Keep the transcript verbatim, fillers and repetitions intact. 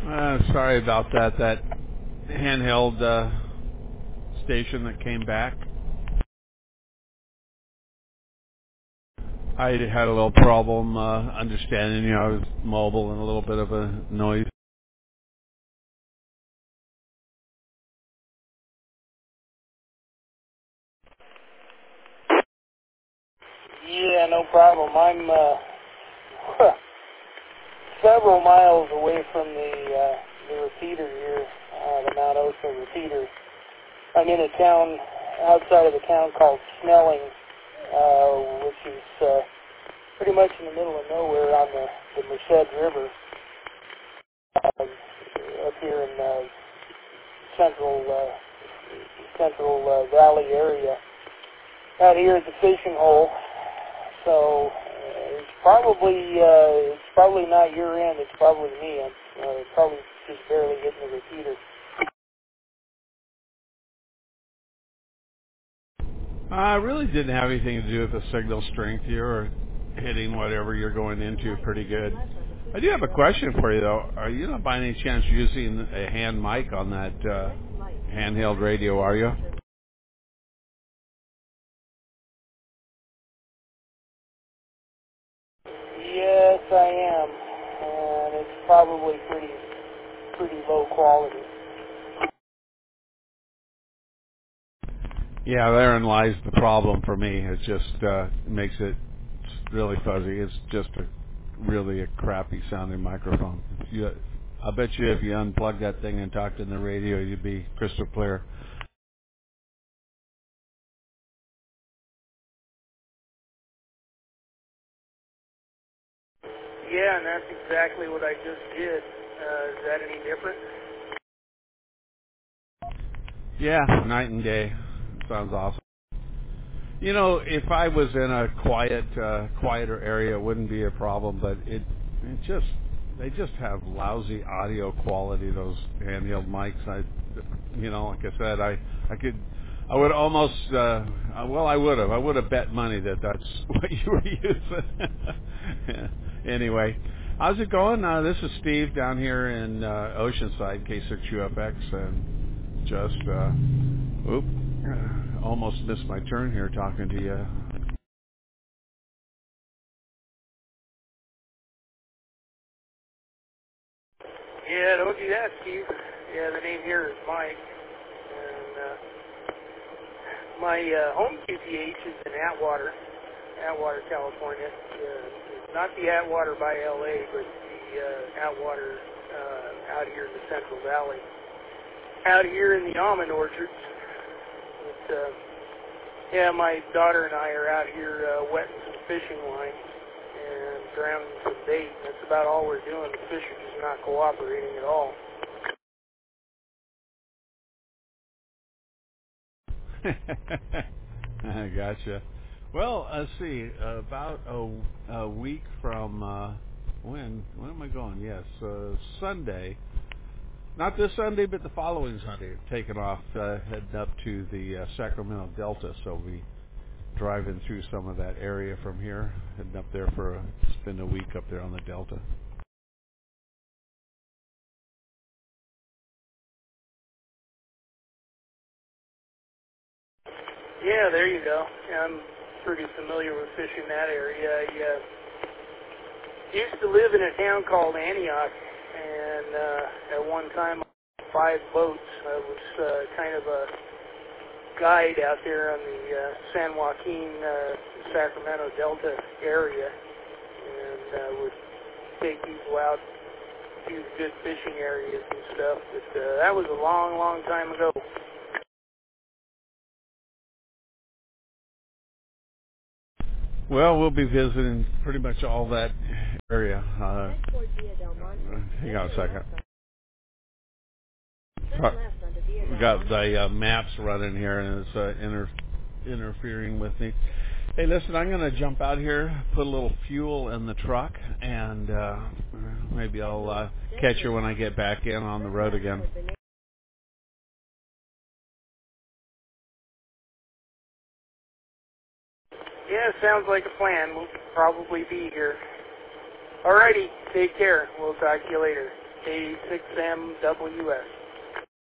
Uh, sorry about that. That handheld uh, station that came back. I had a little problem uh, understanding. You know, I was mobile and a little bit of a noise. Yeah, no problem. I'm uh, several miles away from the uh, the repeater here, uh, the Mount Osa repeater. I'm in a town outside of the town called Snelling, uh, which is uh, pretty much in the middle of nowhere on the, the Merced River, uh, up here in uh, central uh, central uh, valley area. Out here at the fishing hole, so uh, it's probably uh, it's probably not your end. It's probably me. I'm uh, probably just barely hitting the repeater. Uh, it really didn't have anything to do with the signal strength here or hitting whatever you're going into pretty good. I do have a question for you, though. Are you not by any chance using a hand mic on that uh, handheld radio, are you? Yes, I am, and it's probably pretty pretty low quality. Yeah, therein lies the problem for me. It just uh, makes it really fuzzy. It's just a really a crappy sounding microphone. If you, I bet you if you unplug that thing and talked in the radio, you'd be crystal clear. Yeah, and that's exactly what I just did. Uh, is that any different? Yeah, night and day. Sounds awesome. You know, if I was in a quiet, uh, quieter area, it wouldn't be a problem. But it, it just, they just have lousy audio quality. Those handheld mics. I, you know, like I said, I, I could, I would almost, uh, well, I would have, I would have bet money that that's what you were using. Anyway, how's it going? Uh, this is Steve down here in uh, Oceanside, K six U F X, and just, uh, oop. Uh, almost missed my turn here talking to you. Yeah, don't do that, Steve. Yeah, the name here is Mike, and uh, my uh, home Q T H is in Atwater, Atwater, California. Uh, not the Atwater by L A, but the uh, Atwater uh, out here in the Central Valley. Out here in the almond orchards. But, uh, yeah, my daughter and I are out here uh, wetting some fishing line and drowning some bait. That's about all we're doing. The fish are just not cooperating at all. I gotcha. Well, let's see. About a, a week from uh, when? When am I going? Yes, uh, Sunday. Not this Sunday, but the following Sunday. Taking off, uh, heading up to the uh, Sacramento Delta. So we driving through some of that area from here, heading up there for a, spend a week up there on the Delta. Yeah, there you go. I'm pretty familiar with fishing that area. I uh, used to live in a town called Antioch, and uh, at one time, five boats. I was uh, kind of a guide out there on the uh, San Joaquin, uh, Sacramento Delta area, and uh, would take people out to the good fishing areas and stuff. But uh, that was a long, long time ago. Well, we'll be visiting pretty much all that area. Uh, hang on a second. We got the uh, maps running here, and it's uh, inter- interfering with me. Hey, listen, I'm going to jump out here, put a little fuel in the truck, and uh, maybe I'll uh, catch you when I get back in on the road again. Yeah, sounds like a plan. We'll probably be here. Alrighty, take care. We'll talk to you later. K six M W S.